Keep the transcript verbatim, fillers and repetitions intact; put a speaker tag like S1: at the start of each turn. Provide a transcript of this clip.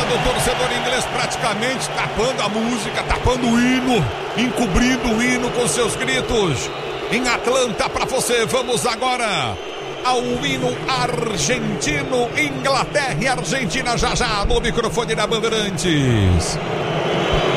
S1: do torcedor inglês praticamente tapando a música, tapando o hino, encobrindo o hino com seus gritos. Em Atlanta para você, vamos agora ao hino argentino, Inglaterra e Argentina já já no microfone da Bandeirantes.